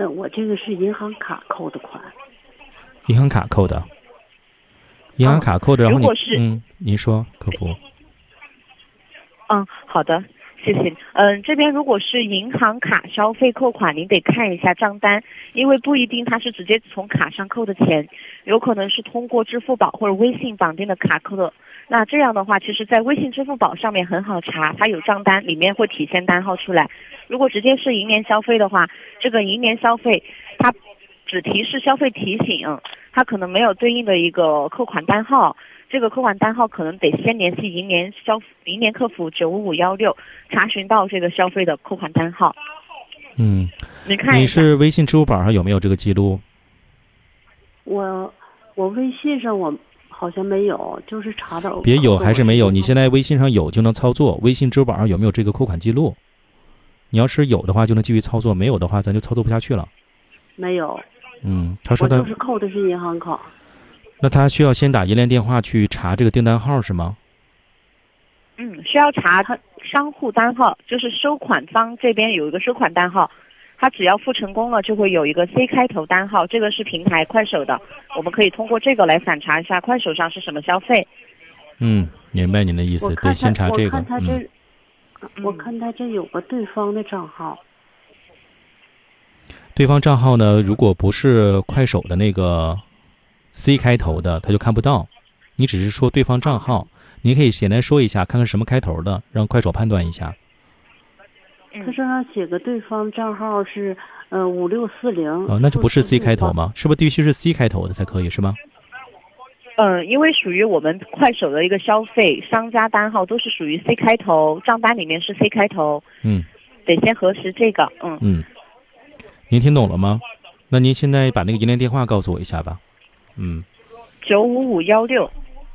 我这个是银行卡扣的款。 银行卡扣的，银行卡扣的，然后如果是您说客服。 好的，谢谢。这边如果是银行卡消费扣款，您得看一下账单，因为不一定它是直接从卡上扣的钱，有可能是通过支付宝或者微信绑定的卡扣的。那这样的话，其实在微信、支付宝上面很好查，它有账单，里面会体现单号出来。如果直接是银联消费的话，这个银联消费它只提示消费提醒，它可能没有对应的一个扣款单号。这个扣款单号可能得先联系银联客服95516，查询到这个消费的扣款单号。你看一下， 你是微信、支付宝上有没有这个记录？ 我微信上我好像没有，就是查到。 别有还是没有？你现在微信上有就能操作，微信、支付宝上有没有这个扣款记录？你要是有的话就能继续操作，没有的话咱就操作不下去了。 没有。 他说我就是扣的是银行卡。 那他需要先打银联电话去查这个订单号是吗？ 需要查他商户单号，就是收款方这边有一个收款单号，他只要付成功了就会有一个 C 开头单号，这个是平台快手的，我们可以通过这个来反查一下快手上是什么消费。 明白您的意思，得先查这个。 我看他这有个对方的账号。 对方账号呢，如果不是快手的那个 C 开头的，他就看不到。你只是说对方账号，你可以简单说一下，看看什么开头的，让快手判断一下。 他身上写个对方账号是5640。 那就不是 C 开头吗？是不是必须是 C 开头的才可以是吗？ 因为属于我们快手的一个消费商家单号都是属于 C 开头，账单里面是 C 开头。得先核实这个。 您听懂了吗？那您现在把那个银联电话告诉我一下吧。 95516。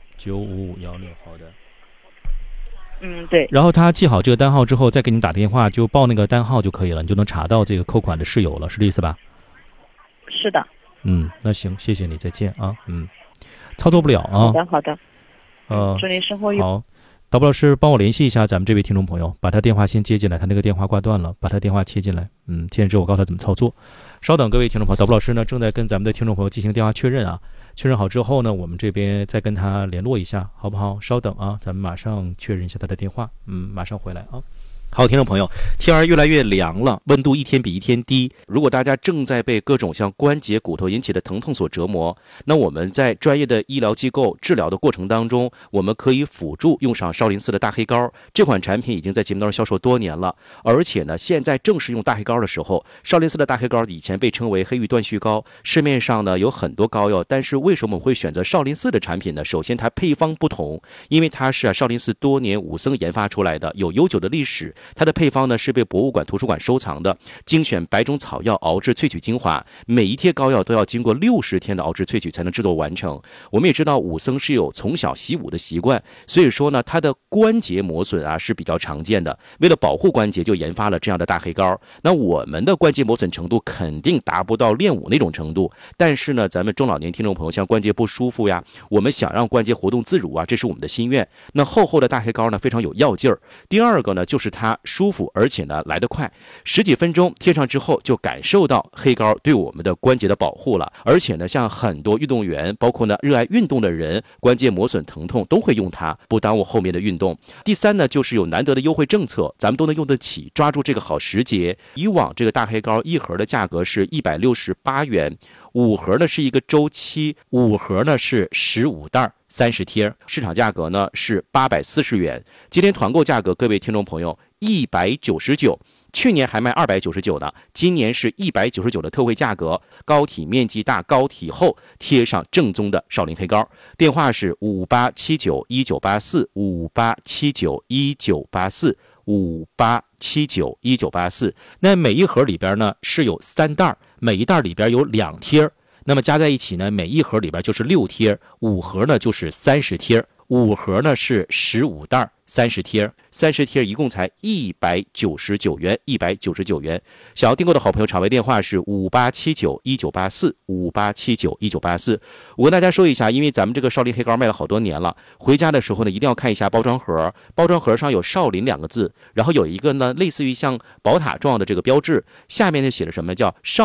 95516，好的。 对。 然后他记好这个单号之后，再给你打电话，就报那个单号就可以了，你就能查到这个扣款的事由了，是这意思吧？ 是的。 那行，谢谢你，再见啊。操作不了啊。 好的。祝您生活愉快。 好，导播老师帮我联系一下咱们这位听众朋友，把他电话先接进来，他那个电话挂断了，把他电话切进来。接进之后我告诉他怎么操作。稍等，各位听众朋友，导播老师呢正在跟咱们的听众朋友进行电话确认啊。确认好之后呢，我们这边再跟他联络一下，好不好？稍等啊，咱们马上确认一下他的电话。马上回来啊。好，听众朋友，天儿越来越凉了，温度一天比一天低。如果大家正在被各种像关节、骨头引起的疼痛所折磨，那我们在专业的医疗机构治疗的过程当中，我们可以辅助用上少林寺的大黑膏。这款产品已经在节目当中销售多年了，而且呢，现在正是用大黑膏的时候。少林寺的大黑膏以前被称为黑玉断续膏，市面上呢有很多膏药，但是为什么我们会选择少林寺的产品呢？首先，它配方不同，因为它是少林寺多年武僧研发出来的，有悠久的历史。它的配方呢是被博物馆、图书馆收藏的，精选100种草药熬制萃取精华，每一贴膏药都要经过60天的熬制萃取才能制作完成。我们也知道武僧是有从小习武的习惯，所以说呢，它的关节磨损啊是比较常见的。为了保护关节，就研发了这样的大黑膏。那我们的关节磨损程度肯定达不到练武那种程度，但是呢，咱们中老年听众朋友像关节不舒服呀，我们想让关节活动自如啊，这是我们的心愿。那厚的大黑膏呢，非常有药劲儿。第二个呢，就是它舒服，而且呢来得快，10几分钟贴上之后就感受到黑膏对我们的关节的保护了。而且呢，像很多运动员，包括呢热爱运动的人，关节磨损疼痛都会用它，不耽误后面的运动。第三呢，就是有难得的优惠政策，咱们都能用得起，抓住这个好时节。以往这个大黑膏一盒的价格是168元，5盒呢是一个周期，5盒呢是15袋30贴，市场价格呢是840元。今天团购价格，各位听众朋友199，去年还卖299呢，今年是199的特惠价格。膏体面积大，膏体厚，贴上正宗的少林黑膏。电话是58791984，58791984，58791984。那每一盒里边呢是有3袋，每一袋里边有2贴。那么加在一起呢，每一盒里边就是6贴，5盒呢就是30贴，5盒呢是15袋30贴，30贴一共才199元，199元。想要订购的好朋友，场外电话是58791984，58791984。我跟大家说一下，因为咱们这个少林黑膏卖了好多年了，回家的时候呢，一定要看一下包装盒，包装盒上有少林2个字，然后有一个呢类似于像宝塔状的这个标志，下面就写着什么叫少